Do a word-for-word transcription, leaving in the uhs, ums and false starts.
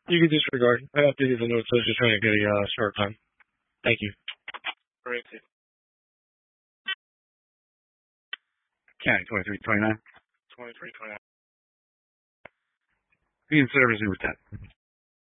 You can disregard. I updated the notes. I was just trying to get a uh, start time. Thank you. Great. County twenty-three twenty-nine. twenty-three twenty-nine. Being considered resume with that.